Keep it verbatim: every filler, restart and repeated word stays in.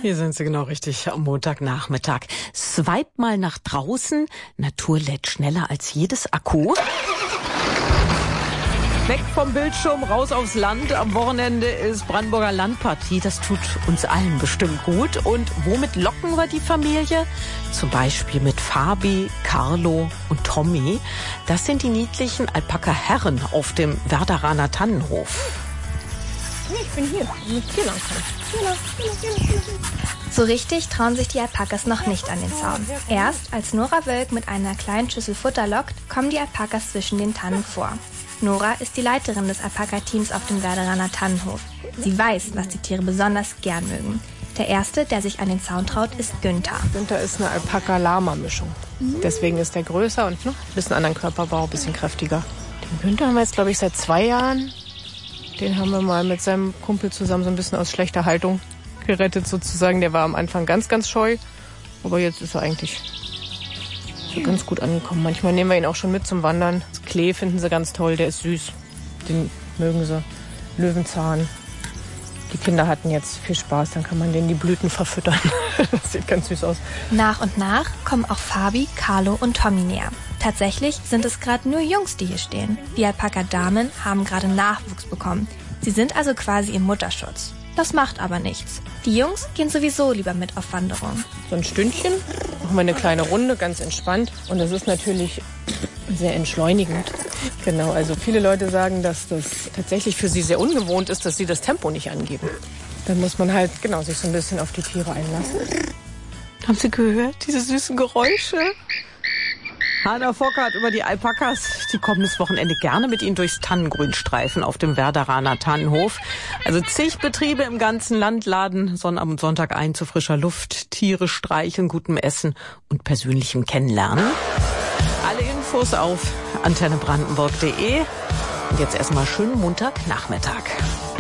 Hier sind Sie genau richtig am Montagnachmittag. Swipe mal nach draußen. Natur lädt schneller als jedes Akku. Weg vom Bildschirm, raus aufs Land. Am Wochenende ist Brandenburger Landpartie. Das tut uns allen bestimmt gut. Und womit locken wir die Familie? Zum Beispiel mit Fabi, Carlo und Tommy. Das sind die niedlichen Alpaka-Herren auf dem Werderaner Tannenhof. Ich bin hier, mit hier lang kann. So richtig trauen sich die Alpakas noch nicht an den Zaun. Erst als Nora Wölk mit einer kleinen Schüssel Futter lockt, kommen die Alpakas zwischen den Tannen vor. Nora ist die Leiterin des Alpaka-Teams auf dem Werderaner Tannenhof. Sie weiß, was die Tiere besonders gern mögen. Der erste, der sich an den Zaun traut, ist Günther. Günther ist eine Alpaka-Lama-Mischung. Deswegen ist er größer und ne, ein bisschen anderen Körperbau, ein bisschen kräftiger. Den Günther haben wir jetzt, glaube ich, seit zwei Jahren. Den haben wir mal mit seinem Kumpel zusammen so ein bisschen aus schlechter Haltung gerettet sozusagen. Der war am Anfang ganz, ganz scheu. Aber jetzt ist er eigentlich so ganz gut angekommen. Manchmal nehmen wir ihn auch schon mit zum Wandern. Das Klee finden sie ganz toll, der ist süß. Den mögen sie. Löwenzahn. Die Kinder hatten jetzt viel Spaß, dann kann man denen die Blüten verfüttern. Das sieht ganz süß aus. Nach und nach kommen auch Fabi, Carlo und Tommy näher. Tatsächlich sind es gerade nur Jungs, die hier stehen. Die Alpaka-Damen haben gerade Nachwuchs bekommen. Sie sind also quasi im Mutterschutz. Das macht aber nichts. Die Jungs gehen sowieso lieber mit auf Wanderung. So ein Stündchen, machen wir eine kleine Runde, ganz entspannt. Und das ist natürlich sehr entschleunigend. Genau, also viele Leute sagen, dass das tatsächlich für sie sehr ungewohnt ist, dass sie das Tempo nicht angeben. Dann muss man halt genau sich so ein bisschen auf die Tiere einlassen. Haben Sie gehört, diese süßen Geräusche? Hanna Fockert über die Alpakas. Die kommen das Wochenende gerne mit Ihnen durchs Tannengrünstreifen auf dem Werderaner Tannenhof. Also zig Betriebe im ganzen Land laden Sonnabend und Sonntag ein zu frischer Luft, Tiere streicheln, gutem Essen und persönlichem Kennenlernen. Alle Infos auf antenne brandenburg punkt de. Und jetzt erstmal schönen Montagnachmittag.